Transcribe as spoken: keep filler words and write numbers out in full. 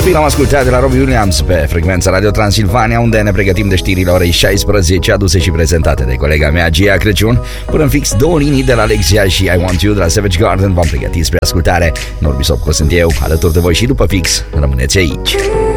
Bine, am ascultat de la Robbie Williams pe frecvența Radio Transilvania, unde ne pregătim de știrile orei șaisprezece, aduse și prezentate de colega mea Gia Crăciun. Până în fix două linii de la Alexia și I Want You de la Savage Garden v-am pregătit spre ascultare. Norbi Sopco sunt eu, alături de voi și după fix. Rămâneți aici.